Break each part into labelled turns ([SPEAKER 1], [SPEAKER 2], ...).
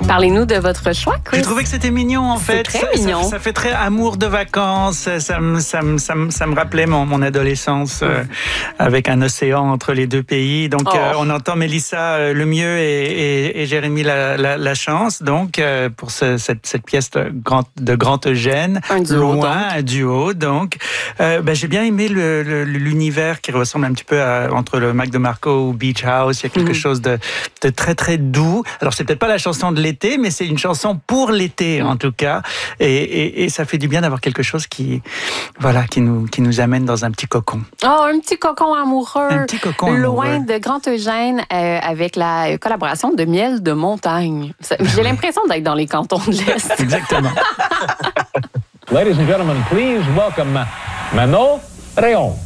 [SPEAKER 1] Parlez-nous de votre choix, Chris.
[SPEAKER 2] J'ai trouvé que c'était mignon, en fait.
[SPEAKER 1] C'est très mignon.
[SPEAKER 2] Ça fait très amour de vacances. Ça me rappelait mon adolescence avec un océan entre les deux pays. Donc, on entend Mélissa Lemieux et Jérémy Lachance, donc, pour cette pièce de Grand Eugène.
[SPEAKER 1] Un duo,
[SPEAKER 2] un duo, donc. J'ai bien aimé l'univers qui ressemble un petit peu entre le Mac DeMarco ou Beach House. Il y a quelque chose de très, très doux. Alors, c'est peut-être pas la chanson de l'été, mais c'est une chanson pour l'été, en tout cas. Et ça fait du bien d'avoir quelque chose qui nous amène dans un petit cocon.
[SPEAKER 1] Oh, un petit cocon amoureux.
[SPEAKER 2] Un petit cocon
[SPEAKER 1] loin
[SPEAKER 2] amoureux.
[SPEAKER 1] de Grand Eugène, avec la collaboration de Miel de Montagne. J'ai l'impression d'être dans les cantons de l'Est.
[SPEAKER 2] Exactement.
[SPEAKER 3] Ladies and gentlemen, please welcome Manon Réon.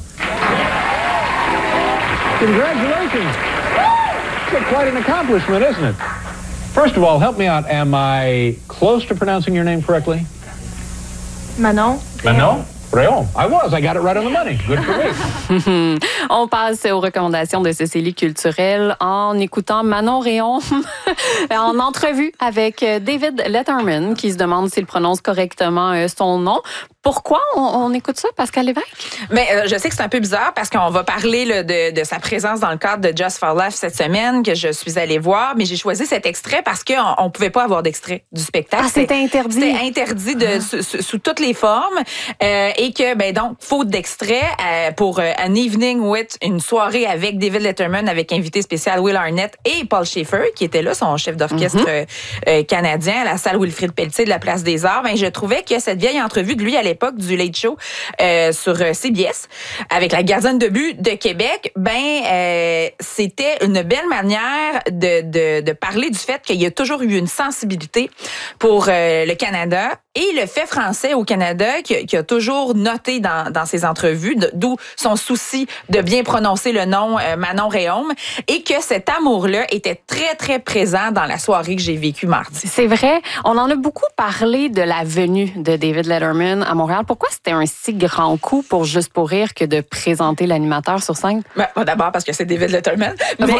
[SPEAKER 3] Congratulations. It's quite an accomplishment, isn't it? First of all, help me out. Am I close to pronouncing your name correctly?
[SPEAKER 4] Manon.
[SPEAKER 3] Manon Réon. I got it right on the money. Good for me.
[SPEAKER 1] On passe aux recommandations de Cécilie Culturelle en écoutant Manon Réon en entrevue avec David Letterman qui se demande s'il prononce correctement son nom. Pourquoi on écoute ça, Pascal Lévesque?
[SPEAKER 4] Mais je sais que c'est un peu bizarre parce qu'on va parler là, de sa présence dans le cadre de Just for Life cette semaine que je suis allée voir, mais j'ai choisi cet extrait parce qu'on pouvait pas avoir d'extrait du spectacle.
[SPEAKER 1] Ah, c'était interdit.
[SPEAKER 4] C'était interdit sous toutes les formes et que donc faute d'extrait pour An Evening with une soirée avec David Letterman avec invité spécial Will Arnett et Paul Schaefer qui était là, son chef d'orchestre canadien à la salle Wilfrid Pelletier de la Place des Arts. Je trouvais que cette vieille entrevue de lui à l'époque du Late Show sur CBS avec la gardienne de but de Québec, c'était une belle manière de parler du fait qu'il y a toujours eu une sensibilité pour le Canada et le fait français au Canada qui a toujours noté dans ses entrevues, d'où son souci de bien prononcer le nom Manon Réaume et que cet amour-là était très, très présent dans la soirée que j'ai vécue mardi.
[SPEAKER 1] C'est vrai. On en a beaucoup parlé de la venue de David Letterman à Montréal. Pourquoi c'était un si grand coup pour Juste pour rire que de présenter l'animateur sur scène?
[SPEAKER 4] D'abord parce que c'est David Letterman. Mais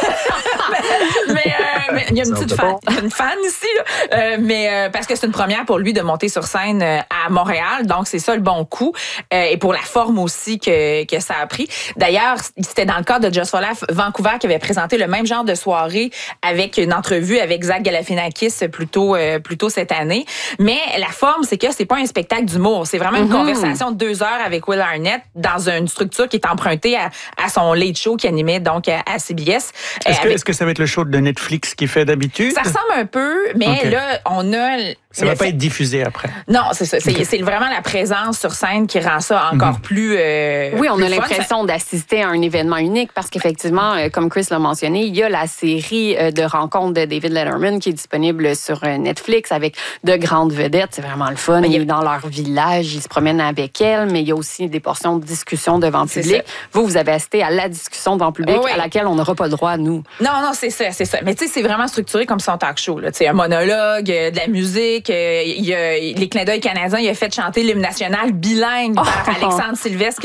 [SPEAKER 4] il y a une petite fan ici. Mais parce que c'est une première pour lui de monter sur scène à Montréal. Donc, c'est ça le bon coup. Et pour la forme aussi que ça a pris. D'ailleurs, c'était dans le cadre de Just for Life Vancouver qui avait présenté le même genre de soirée avec une entrevue avec Zach Galifianakis plus tôt cette année. Mais la forme, c'est que c'est pas un spectacle d'humour. C'est vraiment une conversation de 2 heures avec Will Arnett dans une structure qui est empruntée à son Late Show qui animait donc à CBS.
[SPEAKER 2] Est-ce que ça va être le show de Netflix qu'il fait d'habitude?
[SPEAKER 4] Ça ressemble un peu, mais là, on a...
[SPEAKER 2] Ça va pas être diffusé après.
[SPEAKER 4] Non, c'est ça. C'est vraiment la présence sur scène qui rend ça encore plus
[SPEAKER 1] oui, on
[SPEAKER 4] plus
[SPEAKER 1] a l'impression d'assister à un événement unique parce qu'effectivement, comme Chris l'a mentionné, il y a la série de rencontres de David Letterman qui est disponible sur Netflix avec de grandes vedettes. C'est vraiment le fun. Il est dans leur village, il se promène avec elles, mais il y a aussi des portions de discussion devant le public. Vous avez assisté à la discussion devant le public à laquelle on n'aura pas le droit, nous.
[SPEAKER 4] Non, c'est ça. Mais tu sais, c'est vraiment structuré comme son talk show. Tu sais, un monologue, de la musique. Il y a les clins d'œil canadiens, il a fait chanter l'hymne national bilingue par Alexandre Sylvestre,